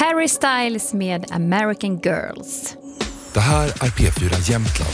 Harry Styles med American Girls. Det här är P4 Jämtland.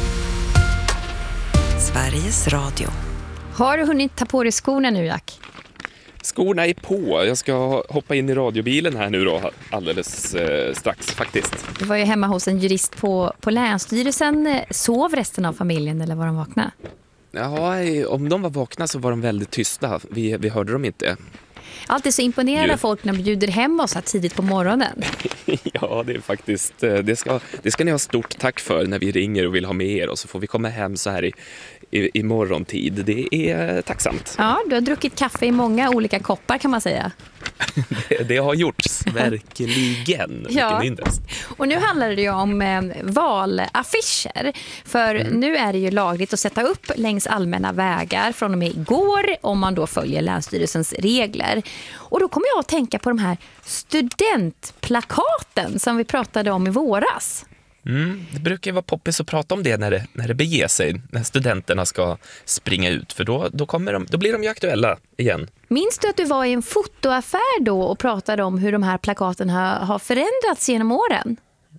Sveriges Radio. Har du hunnit ta på dig skorna nu, Jack? Skorna är på. Jag ska hoppa in i radiobilen här nu då, alldeles strax faktiskt. Du var ju hemma hos en jurist på Länsstyrelsen. Sov resten av familjen eller var de vakna? Ja, om de var vakna så var de väldigt tysta. Vi hörde dem inte. Alltid så imponerande folk när de bjuder hem oss här tidigt på morgonen. Ja, det är faktiskt, det ska ni ha stort tack för när vi ringer och vill ha med er. Och så får vi komma hem så här i morgontid. Det är tacksamt. Ja, du har druckit kaffe i många olika koppar kan man säga. Det har gjorts, verkligen. Ja. Mindre. Och nu handlar det ju om valaffischer. För nu är det ju lagligt att sätta upp längs allmänna vägar från och med igår om man då följer Länsstyrelsens regler. Och då kommer jag att tänka på de här studentplakaten som vi pratade om i våras. Det brukar ju vara poppis att prata om det när det beger sig, när studenterna ska springa ut. För då blir de ju aktuella igen. Minns du att du var i en fotoaffär då och pratade om hur de här plakaten har förändrats genom åren?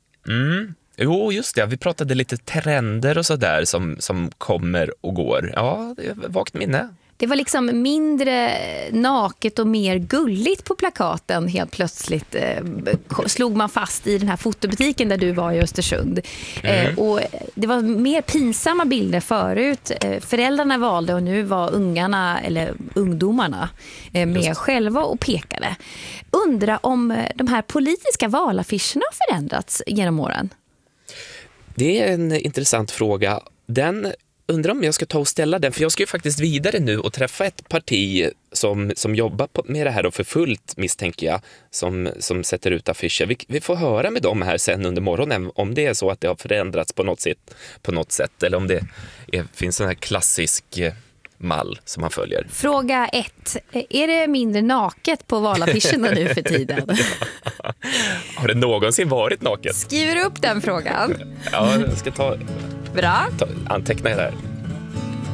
Jo, just det. Vi pratade lite trender och sådär som kommer och går. Ja, det är vagt minne. Det var liksom mindre naket och mer gulligt på plakaten helt plötsligt. Slog man fast i den här fotobutiken där du var i Östersund. Och det var mer pinsamma bilder förut. Föräldrarna valde och nu var ungdomarna med själva och pekade. Undra om de här politiska valaffischerna har förändrats genom åren? Det är en intressant fråga. Undrar om jag ska ta och ställa den, för jag ska ju faktiskt vidare nu och träffa ett parti som jobbar med det här då för fullt, misstänker jag, som sätter ut affischer. Vi får höra med dem här sen under morgonen om det är så att det har förändrats på något sätt eller om det finns en här klassisk mall som man följer. Fråga 1. Är det mindre naket på valaffischerna nu för tiden? Har det någonsin varit naket? Skriver du upp den frågan? Ja, jag ska Bra. anteckna det här.